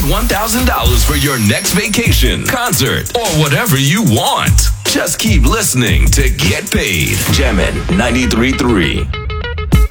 $1,000 for your next vacation, concert, or whatever you want. Just keep listening to Get Paid. Jammin' 93.3.